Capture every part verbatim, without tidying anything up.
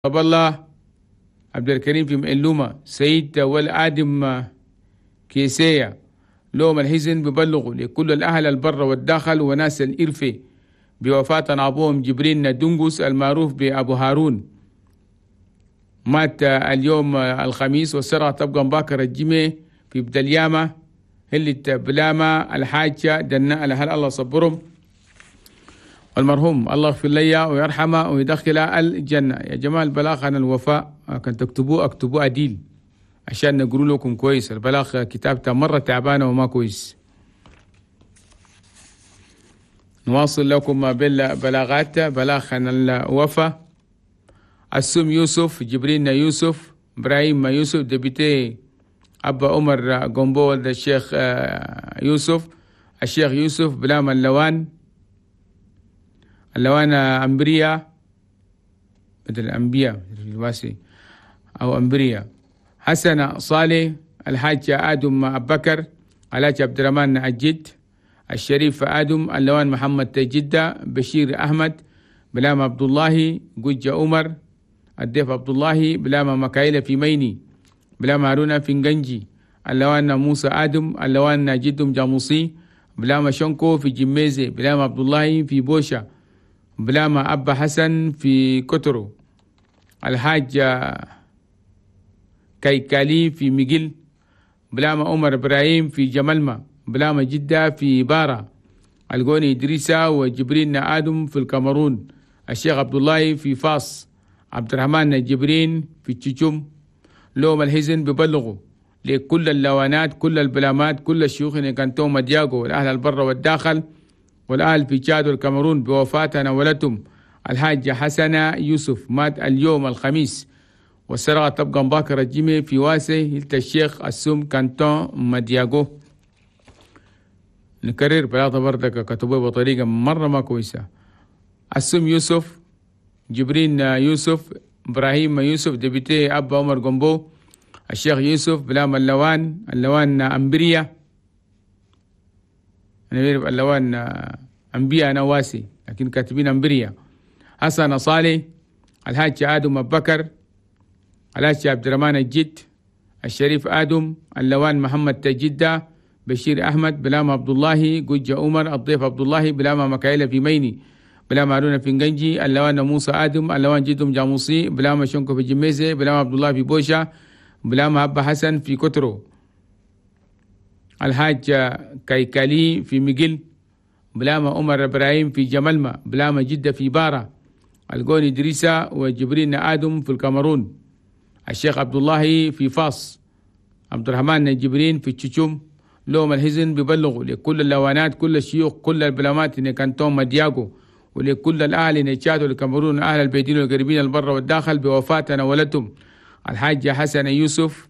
طب الله عبد الكريم في مئلومة سيد والآدم كيسية لوم الحزن ببلغوا لكل الأهل البر والداخل وناس الإرفة بوفاة أبوهم جبرين ندنجس المعروف بأبو هارون. مات اليوم الخميس والسرعة تبقى مباكر الجمعة في بدليامة هلت بلامة الحاجة دنا الأهل الله صبرهم المرحوم الله يغفر لي ويرحمه ويدخل الجنة. يا جماعة البلاغ عن الوفاء كان تكتبوه اكتبوه أديل عشان نقول لكم كويس. البلاغ كتابته مرة تعبانة وما كويس. نواصل لكم ما بين بلاغات بلاغ عن الوفاء. السم يوسف جبرين يوسف إبراهيم يوسف دبيتي أبا عمر قنبو الشيخ يوسف الشيخ يوسف بلام اللوان اللوان أمبريا بدل الأنبياء الواسي أو أمبريا حسن صالح الحاج آدم أبو بكر الحاج عبد الرحمن أجد الشريف آدم اللوان محمد تجدة بشير أحمد بلام عبد الله جوجة عمر الضيف عبد الله بلام مكايلة في ميني بلام هارون في نجنجي اللوان موسى آدم اللوان جدهم جاموسي بلام شنكو في جميزة بلام عبد الله في بوشة بلام أبا حسن في كترو الحاج كيكالي في ميجل بلام عمر إبراهيم في جملمة بلام جدة في بارا القوني إدريسا وجبرين آدم في الكاميرون الشيخ عبد الله في فاس عبد الرحمن جبرين في تشيشوم لوم الحزن ببلغوا لكل اللوانات كل البلامات كل الشيوخ اللي كانتوا مدياغو والأهل البر والداخل والأهل في تشاد والكاميرون بوفاتنا ولتم الحاج حسن يوسف مات اليوم الخميس والسرعة تبقى مباكر الجمعة في واسي هلت الشيخ السم كانتون مدياغو. نكرر بلاطة بردك كتبوه بطريقة مرة ما كويسة. السم يوسف جبرين يوسف إبراهيم يوسف دبيتي أبا عمر قنبو الشيخ يوسف بلام اللوان اللوان أمبريا أنا بعرف اللوان أنبياء نواسي لكن كاتبين أمبريا. حسن صالح الحاج آدم أبو بكر الحاج عبد الرحمن الجد الشريف آدم اللوان محمد تجدة بشير أحمد بلام عبد الله جوجة عمر الضيف عبد الله بلام مكايلة في ميني بلام هارون في نجنجي اللوان موسى آدم اللوان جدهم جاموسي بلام شنكو في جميزة بلام عبد الله في بوشة بلام أبا حسن في كترو الحاج كيكالي في ميجل بلام عمر إبراهيم في جملمة بلام جدة في بارا القوني إدريسا وجبرين آدم في الكاميرون الشيخ عبد الله في فاس عبد الرحمن جبرين في تشيشوم لوم الحزن ببلغوا لكل اللوانات كل الشيوخ كل البلامات اللي كانتهم مدياغو ولكل الأهل اللي تشادوا الكاميرون أهل البيتين والقريبين البر والداخل بوفاتنا ولتم الحاج حسن يوسف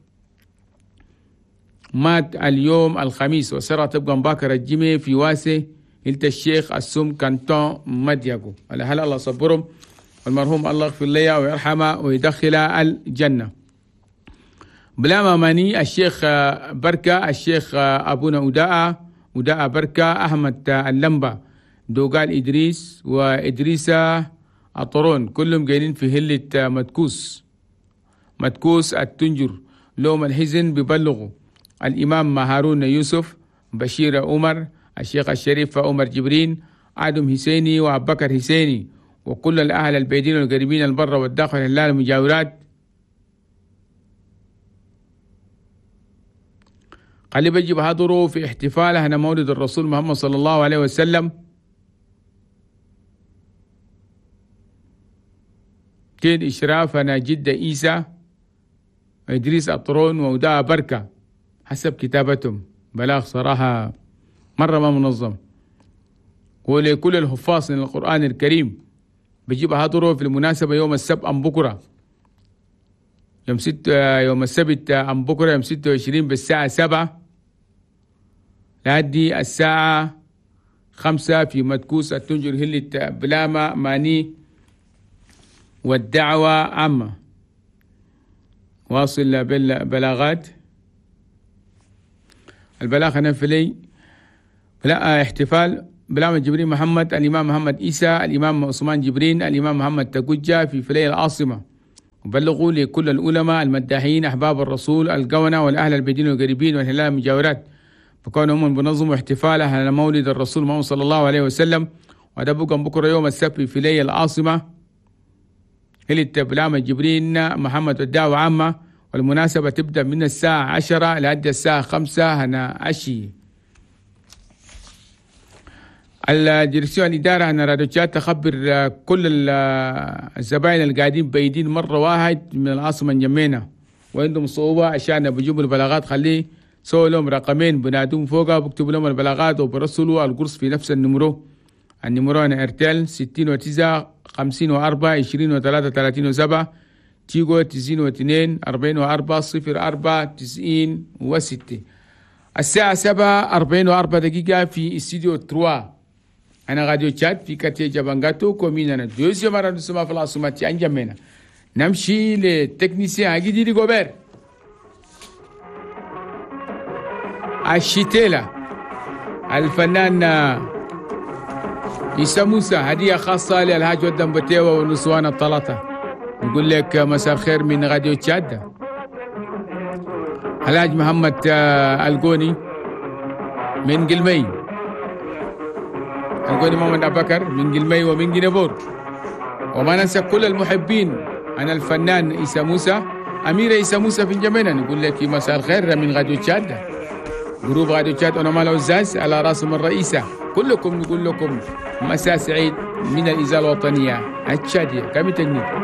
مات اليوم الخميس والسرعة تبقى مباكر الجمعة في واسي هلت الشيخ السم كانتون مدياغو. الأهل الله صبرهم والمرحوم الله يغفر لي ويرحمه ويدخل الجنة. بلا ماني الشيخ بركة الشيخ أبونا وداء وداء بركة أحمد اللمبة دوغال إدريس وإدريسة أطرون كلهم جايين في هلة متكوس متكوس التنجر لوم الحزن ببلغوا الإمام هارون يوسف بشير عمر الشيخ الشريف عمر جبرين آدم حسيني وأبو بكر حسيني وكل الأهل البيدين والقريبين البر والداخل هلال المجاورات. قال بيجي بحضروا في احتفال هنا مولد الرسول محمد صلى الله عليه وسلم كين إشراف أنا جدة إيسا إدريس أطرون ووداء بركة حسب كتابتهم. بلاغ صراحة مرة ما منظم. ولكل الحفاظ من القرآن الكريم بيجيب حضره في المناسبة يوم السبت أم بكرة يوم ست يوم السبت أم بكرة يوم ستة وعشرين بالساعة سبعة لحد الساعة خمسة في مدكوس التنجر هلة بلامة ماني والدعوة عامة. واصل بالبلاغات البلاغ نفلي لا احتفال بلام جبرين محمد الإمام محمد إيسى الإمام عثمان جبرين الإمام محمد تقجة في فلي العاصمة وبلغوا لكل العلماء المداحين أحباب الرسول القونة والأهل البدين والقريبين والهلال المجاورات بكونهم بنظموا احتفاله على مولد الرسول محمد صلى الله عليه وسلم. وده بقى بكرة يوم السبت في ليلة العاصمة هلة بلامة جبرين محمد الدعوة عامة، والمناسبة تبدأ من الساعة عشرة لحد الساعة خمسة هنا عشي. الديركسيون الإدارة أن راديوشات تخبر كل الزبائن اللي قاعدين بعيدين مرة واحد من العاصمة نجمينا وعندهم صعوبة عشان بيجيبوا البلاغات، خليه سووا لهم رقمين بنادوهم فوقها بكتبوا لهم البلاغات وبرسلوا القرص في نفس النمرو. النمرو أنا إرتيل ستين وتسعة خمسين وأربعة عشرين وثلاثة ثلاثين وسبعة، تيجو تسعين واثنين أربعين وأربعة صفر أربعة تسعين وستة. الساعة سبعة أربعين وأربعة دقيقة في استديو تروا. أنا راديو تشات في كاتي جابانغاتو كومينا دوسيا مرة نسمع في العاصمة أنجمنا. نمشي للتكنيسيان أجدي دي غوبر الشتيلة الفنان عيسى موسى، هدية خاصة للهاج ودن بتيوة ونسوان الطلاطة. نقول لك مساء الخير من راديو تشاد. الهاج محمد القوني من قلمي، القوني محمد أبو بكر من قلمي ومن جنبور. وما ننسى كل المحبين أنا الفنان عيسى موسى أمير عيسى موسى في جمينا. نقول لك مساء الخير من راديو تشاد، جروب راديو تشاد أنا مال عزاز على راسهم الرئيسة. كلكم نقول لكم مساء سعيد من الإذاعة الوطنية التشادية. كم تجنيد